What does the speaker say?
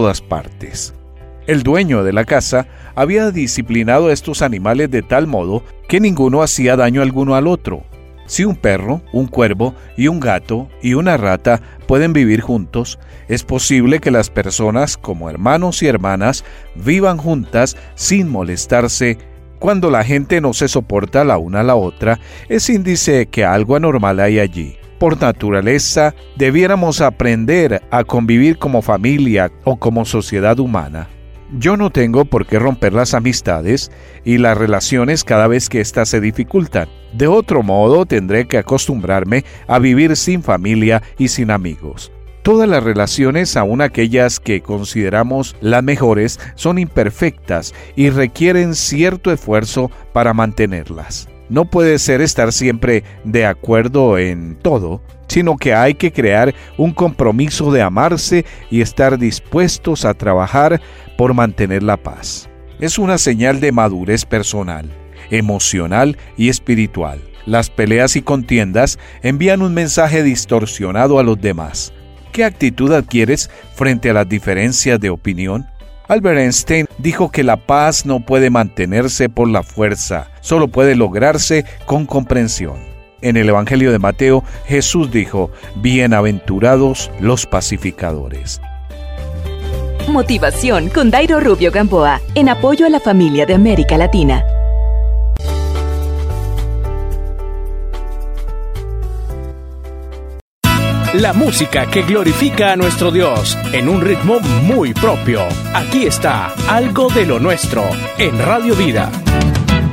todas partes. El dueño de la casa había disciplinado a estos animales de tal modo que ninguno hacía daño alguno al otro. Si un perro, un cuervo y un gato y una rata pueden vivir juntos, es posible que las personas, como hermanos y hermanas, vivan juntas sin molestarse. Cuando la gente no se soporta la una a la otra, es índice que algo anormal hay allí. Por naturaleza, debiéramos aprender a convivir como familia o como sociedad humana. Yo no tengo por qué romper las amistades y las relaciones cada vez que éstas se dificultan. De otro modo, tendré que acostumbrarme a vivir sin familia y sin amigos. Todas las relaciones, aun aquellas que consideramos las mejores, son imperfectas y requieren cierto esfuerzo para mantenerlas. No puede ser estar siempre de acuerdo en todo, sino que hay que crear un compromiso de amarse y estar dispuestos a trabajar por mantener la paz. Es una señal de madurez personal, emocional y espiritual. Las peleas y contiendas envían un mensaje distorsionado a los demás. ¿Qué actitud adquieres frente a las diferencias de opinión? Albert Einstein dijo que la paz no puede mantenerse por la fuerza, solo puede lograrse con comprensión. En el Evangelio de Mateo, Jesús dijo: bienaventurados los pacificadores. Motivación con Dairo Rubio Gamboa, en apoyo a la familia de América Latina. La música que glorifica a nuestro Dios en un ritmo muy propio. Aquí está Algo de lo Nuestro en Radio Vida.